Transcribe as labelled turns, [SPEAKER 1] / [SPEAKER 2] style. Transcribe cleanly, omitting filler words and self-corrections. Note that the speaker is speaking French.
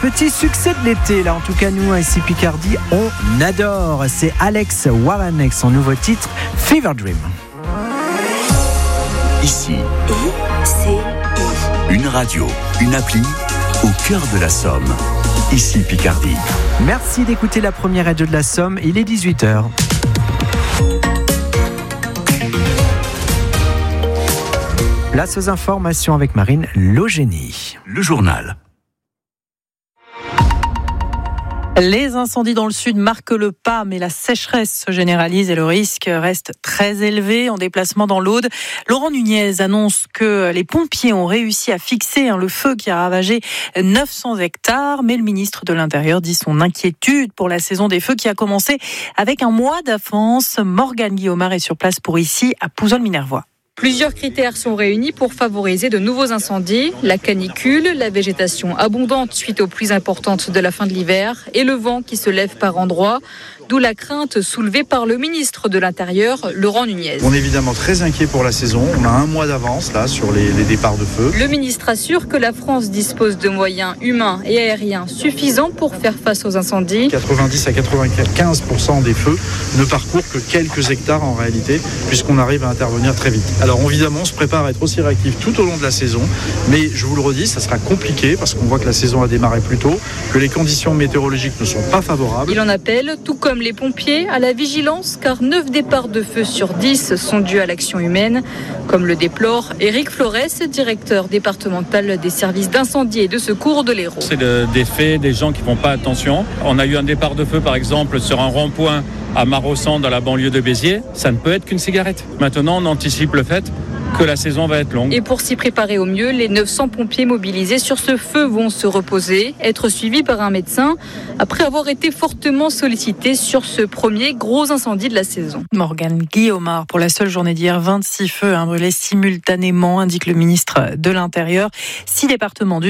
[SPEAKER 1] petit succès de l'été, là en tout cas nous ici Picardie, on adore. C'est Alex Warren avec son nouveau titre Fever Dream.
[SPEAKER 2] Ici, une radio, une appli au cœur de la Somme. Ici Picardie.
[SPEAKER 1] Merci d'écouter la première radio de la Somme, il est 18h. Place aux informations avec Marine Logénie.
[SPEAKER 2] Le journal.
[SPEAKER 3] Les incendies dans le sud marquent le pas, mais la sécheresse se généralise et le risque reste très élevé. En déplacement dans l'Aude, Laurent Nunez annonce que les pompiers ont réussi à fixer le feu qui a ravagé 900 hectares. Mais le ministre de l'Intérieur dit son inquiétude pour la saison des feux qui a commencé avec un mois d'avance. Morgane Guillaumard est sur place pour ici à Pouzols-Minervois.
[SPEAKER 4] Plusieurs critères sont réunis pour favoriser de nouveaux incendies. La canicule, la végétation abondante suite aux pluies importantes de la fin de l'hiver et le vent qui se lève par endroits. D'où la crainte soulevée par le ministre de l'Intérieur, Laurent Nunez.
[SPEAKER 5] On est évidemment très inquiet pour la saison. On a un mois d'avance là sur les départs de feu.
[SPEAKER 4] Le ministre assure que la France dispose de moyens humains et aériens suffisants pour faire face aux incendies.
[SPEAKER 5] 90 à 95% des feux ne parcourent que quelques hectares en réalité, puisqu'on arrive à intervenir très vite. Alors évidemment, on se prépare à être aussi réactif tout au long de la saison, mais je vous le redis, ça sera compliqué parce qu'on voit que la saison a démarré plus tôt, que les conditions météorologiques ne sont pas favorables.
[SPEAKER 4] Il en appelle, tout comme les pompiers, à la vigilance, car 9 départs de feu sur 10 sont dus à l'action humaine, comme le déplore Éric Flores, directeur départemental des services d'incendie et de secours de l'Hérault.
[SPEAKER 6] C'est des faits, des gens qui ne font pas attention. On a eu un départ de feu, par exemple, sur un rond-point à Marossan, dans la banlieue de Béziers. Ça ne peut être qu'une cigarette. Maintenant, on anticipe le fait que la saison va être longue.
[SPEAKER 4] Et pour s'y préparer au mieux, les 900 pompiers mobilisés sur ce feu vont se reposer, être suivis par un médecin, après avoir été fortement sollicités sur ce premier gros incendie de la saison.
[SPEAKER 3] Morgane Guillaumard, pour la seule journée d'hier, 26 feux brûlés simultanément, indique le ministre de l'Intérieur. 6 départements du